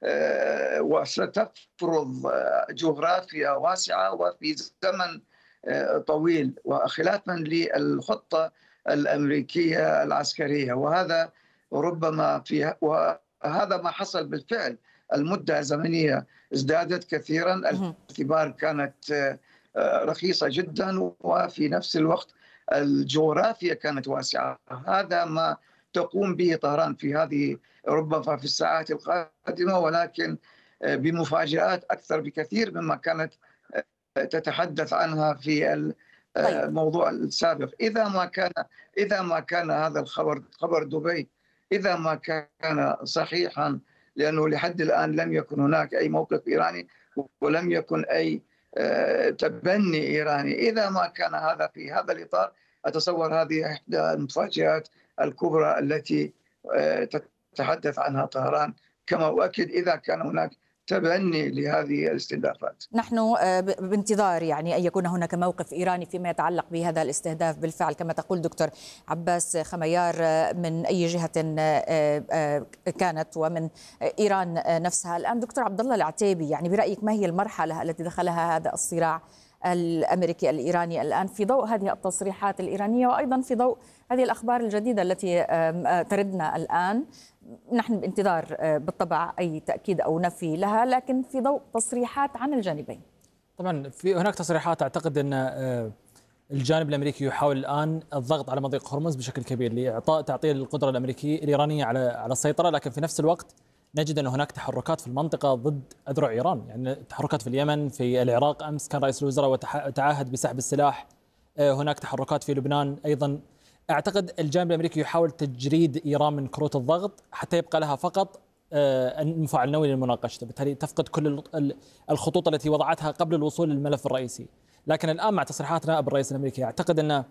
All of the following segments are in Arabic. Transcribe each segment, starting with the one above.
وستفرض جغرافيا واسعة وفي زمن طويل، وخلافا للخطة الأمريكية العسكرية. وهذا ربما وهذا ما حصل بالفعل. المدة الزمنية ازدادت كثيرا، الاعتبار كانت رخيصة جدا، وفي نفس الوقت الجغرافيا كانت واسعة. هذا ما تقوم به طهران في هذه ربما في الساعات القادمة، ولكن بمفاجآت أكثر بكثير مما كانت تتحدث عنها في طيب. الموضوع السابق. إذا ما كان هذا الخبر، خبر دبي، إذا ما كان صحيحا، لأنه لحد الآن لم يكن هناك أي موقف إيراني ولم يكن أي تبني إيراني، إذا ما كان هذا في هذا الإطار، أتصور هذه إحدى المفاجآت الكبرى التي تتحدث عنها طهران، كما أؤكد إذا كان هناك تبني لهذه الاستهدافات. نحن بانتظار يعني أن يكون هناك موقف إيراني فيما يتعلق بهذا الاستهداف بالفعل كما تقول دكتور عباس خميار من أي جهة كانت ومن إيران نفسها. الآن دكتور عبد الله العتيبي، يعني برأيك ما هي المرحلة التي دخلها هذا الصراع الأمريكي الإيراني الآن في ضوء هذه التصريحات الإيرانية وأيضا في ضوء هذه الأخبار الجديدة التي تردنا الآن؟ نحن بانتظار بالطبع أي تأكيد أو نفي لها، لكن في ضوء تصريحات عن الجانبين. طبعا في هناك تصريحات أعتقد أن الجانب الأمريكي يحاول الآن الضغط على مضيق هرمز بشكل كبير لإعطاء تعطيل القدرة الأمريكية الإيرانية على السيطرة، لكن في نفس الوقت نجد أن هناك تحركات في المنطقة ضد أذرع إيران، يعني تحركات في اليمن، في العراق أمس كان رئيس الوزراء وتعهد بسحب السلاح، هناك تحركات في لبنان أيضا. أعتقد الجانب الأمريكي يحاول تجريد إيران من كروت الضغط حتى يبقى لها فقط المفاعل النووي للمناقشة، بالتالي تفقد كل الخطوط التي وضعتها قبل الوصول للملف الرئيسي. لكن الآن مع تصريحات نائب الرئيس الأمريكي أعتقد أن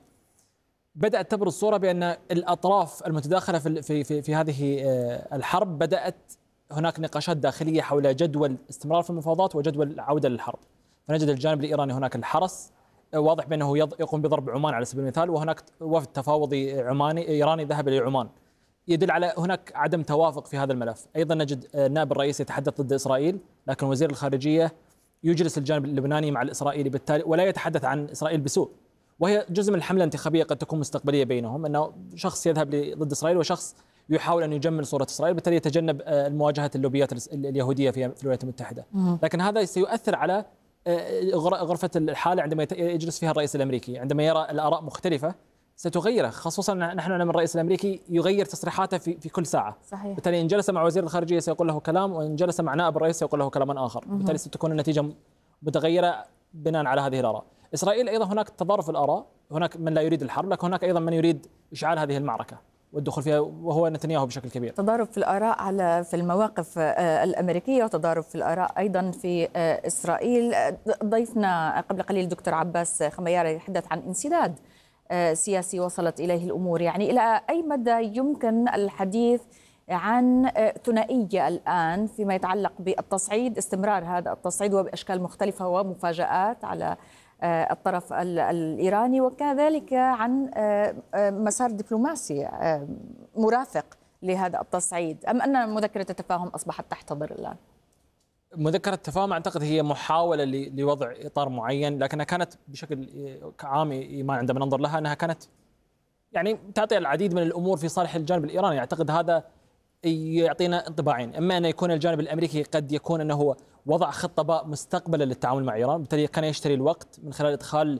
بدأت تبرز الصورة بأن الأطراف المتداخلة في هذه الحرب بدأت هناك نقاشات داخلية حول جدول استمرار في المفاوضات وجدول العودة للحرب. فنجد الجانب الإيراني هناك الحرس واضح بأنه يقوم بضرب عمان على سبيل المثال، وهناك وفد تفاوضي عماني إيراني ذهب إلى عمان، يدل على هناك عدم توافق في هذا الملف. أيضا نجد النائب الرئيس يتحدث ضد إسرائيل، لكن وزير الخارجية يجلس الجانب اللبناني مع الإسرائيلي بالتالي ولا يتحدث عن إسرائيل بسوء، وهي جزء من الحملة الانتخابية قد تكون مستقبلية بينهم، أنه شخص يذهب ضد إسرائيل وشخص يحاول أن يجمل صورة إسرائيل، بالتالي يتجنب المواجهة اللوبيات اليهودية في الولايات المتحدة. لكن هذا سيؤثر على غرفة الحالة عندما يجلس فيها الرئيس الأمريكي، عندما يرى الآراء مختلفة ستغيره، خصوصا نحن نعلم الرئيس الأمريكي يغير تصريحاته في كل ساعة. صحيح. بالتالي إن جلس مع وزير الخارجية سيقول له كلام، وإن جلس مع نائب الرئيس سيقول له كلاما آخر، بالتالي ستكون النتيجة متغيرة بناء على هذه الآراء. إسرائيل أيضا هناك تضارب في الآراء، هناك من لا يريد الحرب، لكن هناك أيضا من يريد إشعال هذه المعركة والدخول فيها، وهو نتنياهو بشكل كبير. تضارب في الآراء في المواقف الأمريكية، وتضارب في الآراء أيضا في إسرائيل. ضيفنا قبل قليل دكتور عباس خميار يتحدث عن انسداد سياسي وصلت إليه الأمور، يعني إلى أي مدى يمكن الحديث عن ثنائية الآن فيما يتعلق بالتصعيد، استمرار هذا التصعيد وبأشكال مختلفة ومفاجآت على الطرف الإيراني، وكذلك عن مسار دبلوماسي مرافق لهذا التصعيد، أم أن مذكرة التفاهم أصبحت تحتضر الآن؟ مذكرة التفاهم أعتقد هي محاولة لوضع إطار معين، لكنها كانت بشكل عام ما عندما ننظر لها أنها كانت يعني تعطي العديد من الأمور في صالح الجانب الإيراني. أعتقد هذا يعطينا انطباعين، إما أن يكون الجانب الأمريكي قد يكون أنه هو وضع خطة باء مستقبلا للتعامل مع إيران، بالتالي كان يشتري الوقت من خلال إدخال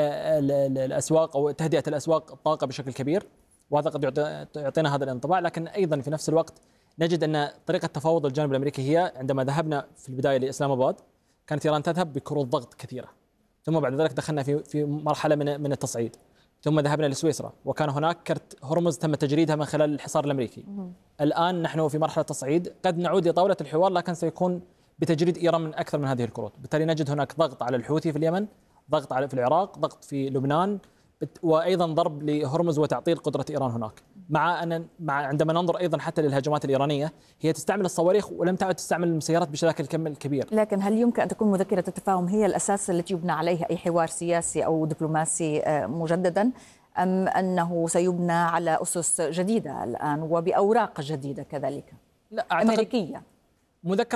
الأسواق أو تهدئة الأسواق الطاقة بشكل كبير، وهذا قد يعطينا هذا الانطباع. لكن أيضا في نفس الوقت نجد أن طريقة تفاوض الجانب الأمريكي هي عندما ذهبنا في البداية لإسلام آباد كانت إيران تذهب بكروت ضغط كثيرة، ثم بعد ذلك دخلنا في مرحلة من التصعيد، ثم ذهبنا لسويسرا وكان هناك كرت هرمز تم تجريدها من خلال الحصار الأمريكي. الآن نحن في مرحلة تصعيد، قد نعود لطاولة الحوار لكن سيكون بتجريد إيران من أكثر من هذه الكروت، بالتالي نجد هناك ضغط على الحوثي في اليمن، ضغط في العراق، ضغط في لبنان، وأيضا ضرب لهرمز وتعطيل قدرة إيران هناك. مع عندما ننظر أيضا حتى للهجمات الإيرانية هي تستعمل الصواريخ ولم تعد تستعمل المسيرات بشكل كبير. لكن هل يمكن أن تكون مذكرة التفاهم هي الأساس التي يبنى عليها أي حوار سياسي أو دبلوماسي مجددا، أم أنه سيبنى على أسس جديدة الآن وبأوراق جديدة كذلك لا أعتقد أمريكية؟ مذكرة